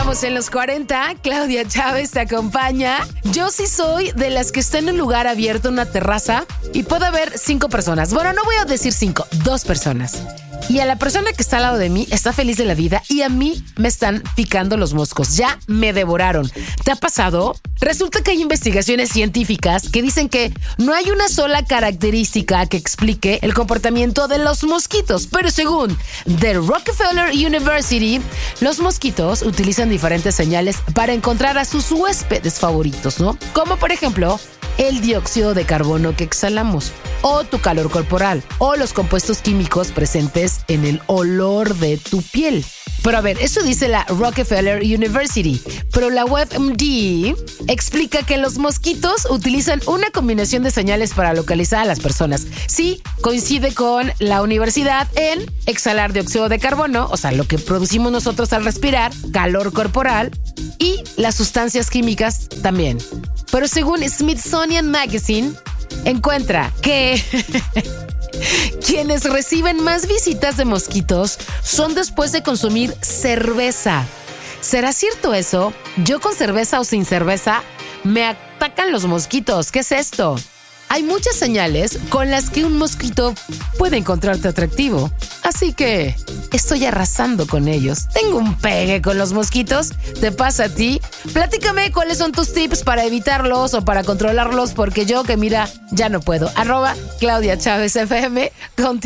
Estamos en los 40, Claudia Chávez te acompaña. Yo sí soy de las que está en un lugar abierto, una terraza, y puede haber 5 personas. Bueno, no voy a decir 5, 2 personas. Y a la persona que está al lado de mí está feliz de la vida y a mí me están picando los moscos. Ya me devoraron. ¿Te ha pasado? Resulta que hay investigaciones científicas que dicen que no hay una sola característica que explique el comportamiento de los mosquitos. Pero según The Rockefeller University, los mosquitos utilizan diferentes señales para encontrar a sus huéspedes favoritos, ¿no? Como por ejemplo, el dióxido de carbono que exhalamos, o tu calor corporal, o los compuestos químicos presentes en el olor de tu piel. Pero a ver, eso dice la Rockefeller University, pero la WebMD explica que los mosquitos utilizan una combinación de señales para localizar a las personas. Sí, coincide con la universidad en exhalar dióxido de carbono, o sea, lo que producimos nosotros al respirar, calor corporal y las sustancias químicas también. Pero según Smithsonian Magazine, encuentra que quienes reciben más visitas de mosquitos son después de consumir cerveza. ¿Será cierto eso? Yo con cerveza o sin cerveza me atacan los mosquitos. ¿Qué es esto? Hay muchas señales con las que un mosquito puede encontrarte atractivo. Así que estoy arrasando con ellos. Tengo un pegue con los mosquitos. ¿Te pasa a ti? Platícame cuáles son tus tips para evitarlos o para controlarlos, porque yo que mira, ya no puedo. @Claudia Chávez FM. Contigo.